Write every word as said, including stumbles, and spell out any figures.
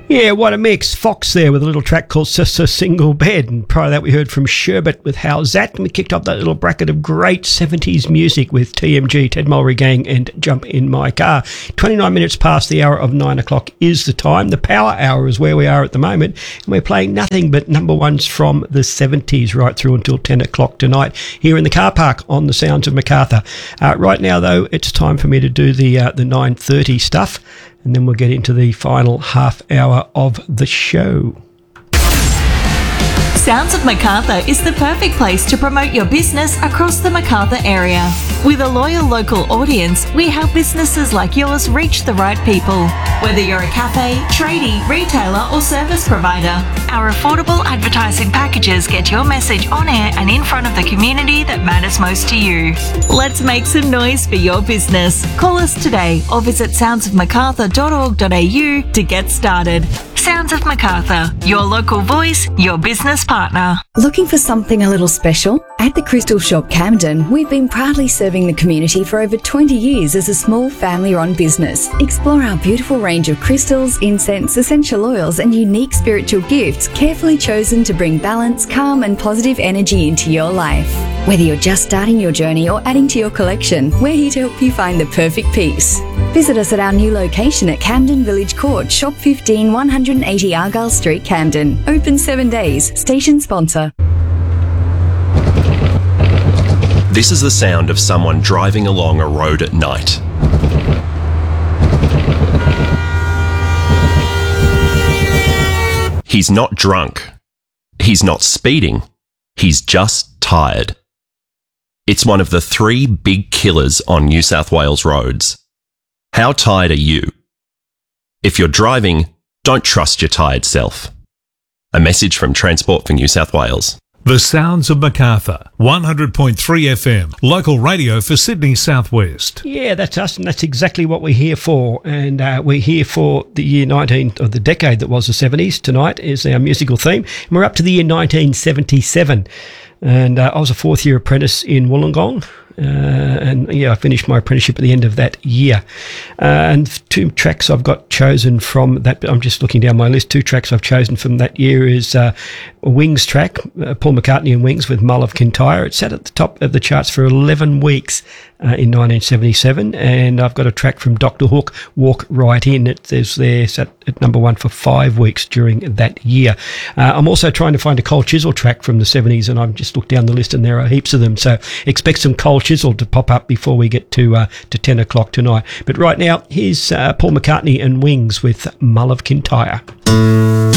Yeah, what a mix. Fox there with a little track called Sister Single Bed. And prior to that, we heard from Sherbet with How's That? And we kicked off that little bracket of great seventies music with T M G, Ted Mulry Gang, and Jump in My Car. twenty-nine minutes past the hour of nine o'clock is the time. The power hour is where we are at the moment. And we're playing nothing but number ones from the seventies right through until ten o'clock tonight here in the car park on the Sounds of Macarthur. Uh, right now, though, it's time for me to do the, uh, the nine thirty stuff. And then we'll get into the final half hour of the show. Sounds of Macarthur is the perfect place to promote your business across the Macarthur area. With a loyal local audience, we help businesses like yours reach the right people. Whether you're a cafe, tradie, retailer or service provider, our affordable advertising packages get your message on air and in front of the community that matters most to you. Let's make some noise for your business. Call us today or visit sounds of macarthur dot org dot a u to get started. Sounds of Macarthur, your local voice, your business partner. Looking for something a little special? At the Crystal Shop Camden, we've been proudly serving the community for over twenty years as a small family-run business. Explore our beautiful range of crystals, incense, essential oils and unique spiritual gifts carefully chosen to bring balance, calm and positive energy into your life. Whether you're just starting your journey or adding to your collection, we're here to help you find the perfect piece. Visit us at our new location at Camden Village Court, Shop fifteen, one eighty Argyle Street, Camden. Open seven days. Station sponsor. This is the sound of someone driving along a road at night. He's not drunk. He's not speeding. He's just tired. It's one of the three big killers on New South Wales roads. How tired are you? If you're driving, don't trust your tired self. A message from Transport for New South Wales. The Sounds of Macarthur, one hundred point three F M, local radio for Sydney Southwest. Yeah, that's us, and that's exactly what we're here for. And uh, we're here for the year nineteen, or the decade that was the seventies. Tonight is our musical theme. And we're up to the year nineteen seventy-seven. And uh, I was a fourth year apprentice in Wollongong. Uh, and yeah, I finished my apprenticeship at the end of that year. Uh, and two tracks I've got chosen from that, I'm just looking down my list, two tracks I've chosen from that year is uh, a Wings track, uh, Paul McCartney and Wings with Mull of Kintyre. It sat at the top of the charts for eleven weeks uh, in nineteen seventy-seven. And I've got a track from Doctor Hook, Walk Right In. It says there, sat at number one for five weeks during that year. Uh, I'm also trying to find a Cold Chisel track from the seventies, and I've just looked down the list and there are heaps of them. So expect some Cold Chisel to pop up before we get to uh, to ten o'clock tonight. But right now, here's uh, Paul McCartney and Wings with Mull of Kintyre.